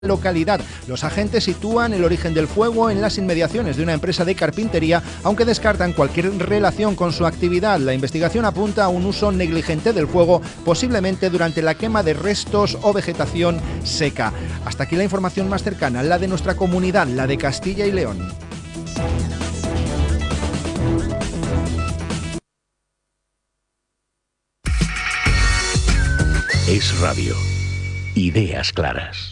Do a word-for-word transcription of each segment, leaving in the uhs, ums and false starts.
localidad. Los agentes sitúan el origen del fuego en las inmediaciones de una empresa de carpintería, aunque descartan cualquier relación con su actividad. La investigación apunta a un uso negligente del fuego, posiblemente durante la quema de restos o vegetación seca. Hasta aquí la información más cercana, la de nuestra comunidad, la de Castilla y León. Es Radio. Ideas claras.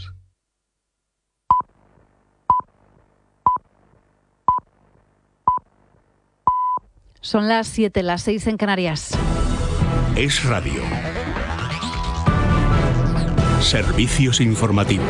Son las siete, las seis en Canarias. Es Radio. Servicios informativos.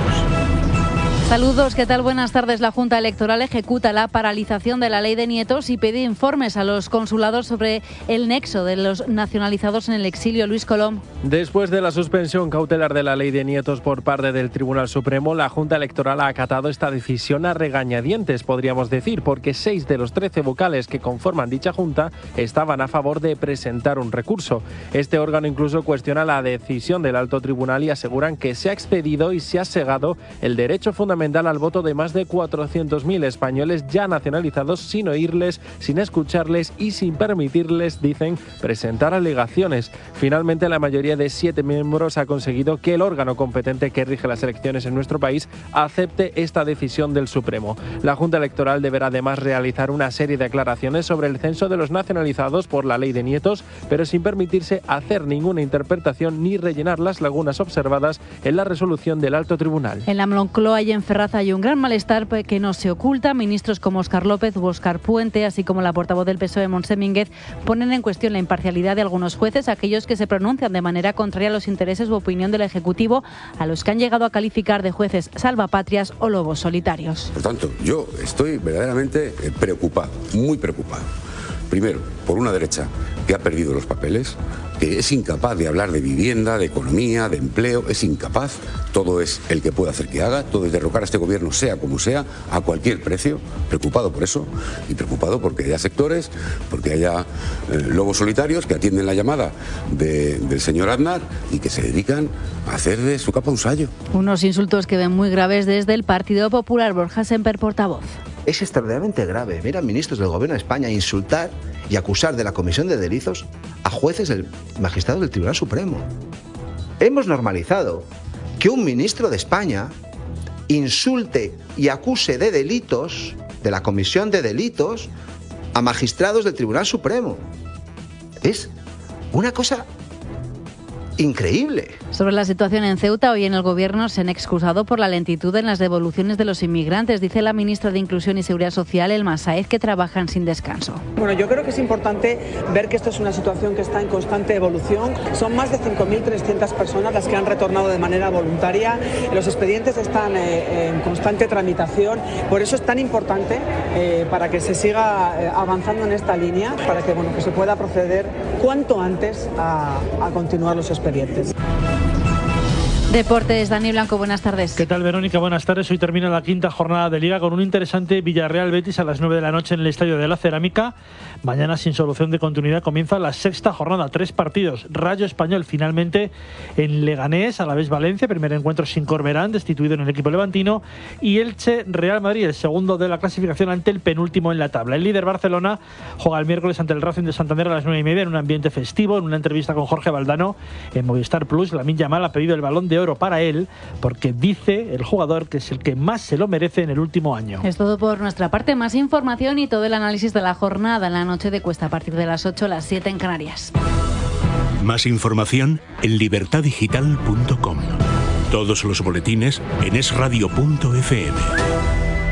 Saludos, ¿qué tal? Buenas tardes. La Junta Electoral ejecuta la paralización de la ley de nietos y pide informes a los consulados sobre el nexo de los nacionalizados en el exilio. Luis Colom. Después de la suspensión cautelar de la ley de nietos por parte del Tribunal Supremo, la Junta Electoral ha acatado esta decisión a regañadientes, podríamos decir, porque seis de los trece vocales que conforman dicha Junta estaban a favor de presentar un recurso. Este órgano incluso cuestiona la decisión del Alto Tribunal y aseguran que se ha excedido y se ha segado el derecho fundamental al voto de más de cuatrocientos mil españoles ya nacionalizados sin oírles, sin escucharles y sin permitirles, dicen, presentar alegaciones. Finalmente, la mayoría de siete miembros ha conseguido que el órgano competente que rige las elecciones en nuestro país acepte esta decisión del Supremo. La Junta Electoral deberá además realizar una serie de aclaraciones sobre el censo de los nacionalizados por la ley de nietos, pero sin permitirse hacer ninguna interpretación ni rellenar las lagunas observadas en la resolución del Alto Tribunal. En la Moncloa y en Ferraz hay un gran malestar que no se oculta. Ministros como Óscar López u Óscar Puente, así como la portavoz del P S O E, Montse Mínguez, ponen en cuestión la imparcialidad de algunos jueces, aquellos que se pronuncian de manera contraria a los intereses u opinión del Ejecutivo, a los que han llegado a calificar de jueces salvapatrias o lobos solitarios. Por tanto, yo estoy verdaderamente preocupado, muy preocupado. Primero, por una derecha que ha perdido los papeles, que es incapaz de hablar de vivienda, de economía, de empleo, es incapaz. Todo es el que puede hacer que haga, todo es derrocar a este gobierno, sea como sea, a cualquier precio. Preocupado por eso y preocupado porque haya sectores, porque haya eh, lobos solitarios que atienden la llamada de, del señor Aznar y que se dedican a hacer de su capa un sayo. Unos insultos que ven muy graves desde el Partido Popular. Borja Semper, portavoz. Es extraordinariamente grave ver a ministros del Gobierno de España insultar y acusar de la comisión de delitos a jueces del magistrados del Tribunal Supremo. Hemos normalizado que un ministro de España insulte y acuse de delitos, de la comisión de delitos, a magistrados del Tribunal Supremo. Es una cosa increíble. Sobre la situación en Ceuta, hoy en el Gobierno se han excusado por la lentitud en las devoluciones de los inmigrantes, dice la ministra de Inclusión y Seguridad Social, Elma Sáez, que trabajan sin descanso. Bueno, yo creo que es importante ver que esto es una situación que está en constante evolución. Son más de cinco mil trescientas personas las que han retornado de manera voluntaria. Los expedientes están eh, en constante tramitación. Por eso es tan importante eh, para que se siga eh, avanzando en esta línea, para que, bueno, que se pueda proceder cuanto antes a, a continuar los expedientes. Deportes, Dani Blanco, buenas tardes. ¿Qué tal, Verónica? Buenas tardes. Hoy termina la quinta jornada de Liga con un interesante Villarreal-Betis a las nueve de la noche en el Estadio de la Cerámica. Mañana, sin solución de continuidad, comienza la sexta jornada. Tres partidos. Rayo Español finalmente en Leganés, Alavés-Valencia, primer encuentro sin Corberán, destituido en el equipo levantino. Y Elche-Real Madrid, el segundo de la clasificación ante el penúltimo en la tabla. El líder Barcelona juega el miércoles ante el Racing de Santander a las nueve y media en un ambiente festivo. En una entrevista con Jorge Valdano en Movistar Plus, Lamine Yamal ha pedido el Balón de Oro para él, porque dice el jugador que es el que más se lo merece en el último año. Es todo por nuestra parte. Más información y todo el análisis de la jornada en la noche de Cuesta a partir de las ocho, las siete en Canarias. Más información en libertad digital punto com. Todos los boletines en es radio punto efe eme.